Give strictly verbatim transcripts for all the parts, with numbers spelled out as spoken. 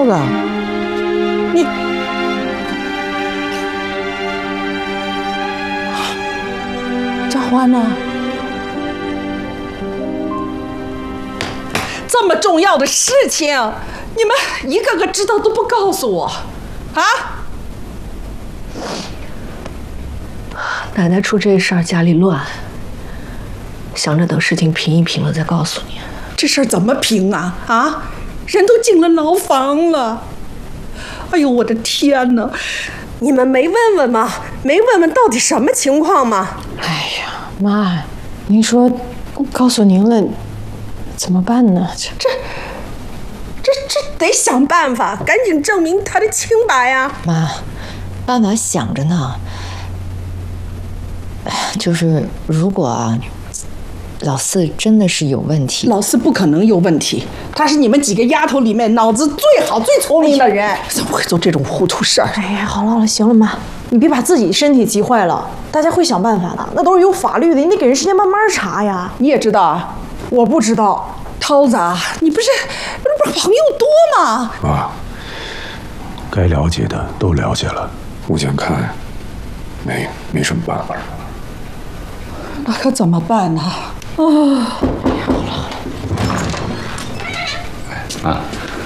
涛子，你佳欢呢？这么重要的事情，你们一个个知道都不告诉我，啊？ 奶奶出这事儿，家里乱，想着等事情平一平了再告诉你。 这事儿怎么平啊？啊，人都进了牢房了。哎呦，我的天哪！ 你们没问问吗？没问问到底什么情况吗？ 哎呀，妈，您说告诉您了，怎么办呢？这这这这得想办法，赶紧证明他的清白呀！ 妈，爸爸想着呢，就是如果啊，老四真的是有问题， 老四不可能有问题，他是你们几个丫头里面脑子最好、最聪明的人，怎么会做这种糊涂事儿？ 哎呀，好了好了，行了，妈，你别把自己身体急坏了，大家会想办法的，那都是有法律的，你得给人时间慢慢查呀。 你也知道啊？ 我不知道。 涛子啊，你不是不是朋友多吗？ 妈，该了解的都了解了，目前看没没什么办法。 那可怎么办呢？啊！ 啊，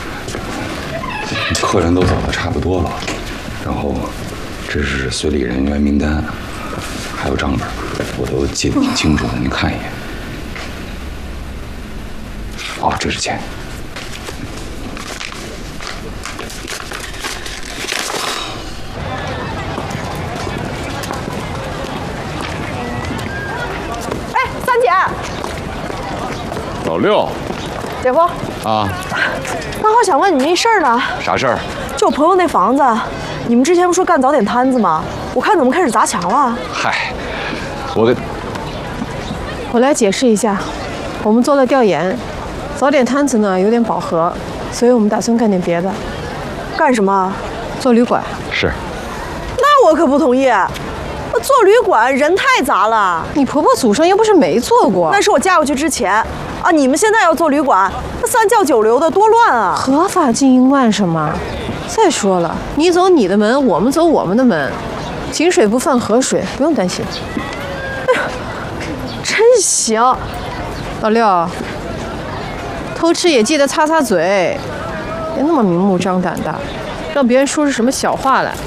客人都走的差不多了，然后这是随礼人员名单，还有账本，我都记得挺清楚的，您看一眼。哦，这是钱。 哎，三姐， 老六， 姐夫啊， 刚好想问你一事儿呢。 啥事儿？ 就我朋友那房子，你们之前不说干早点摊子吗？我看怎么开始砸墙了。 嗨，我给我来解释一下，我们做了调研，早点摊子呢有点饱和，所以我们打算干点别的。 干什么？ 做旅馆。 是。 那我可不同意。那做旅馆人太杂了。 你婆婆祖上又不是没做过。 那是我嫁过去之前啊！你们现在要做旅馆，那三教九流的多乱啊！ 合法经营乱什么？再说了，你走你的门，我们走我们的门，井水不犯河水，不用担心。 哎呀，真行！ 老六，偷吃也记得擦擦嘴，别那么明目张胆的，让别人说出什么小话来。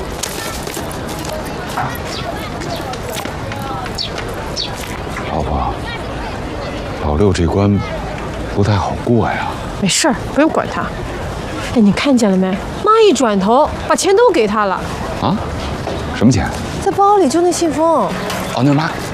老婆，老六这关不太好过呀。 没事儿，不用管他。哎，你看见了没？妈一转头，把钱都给他了。 啊？什么钱？ 在包里，就那信封。 哦，那妈。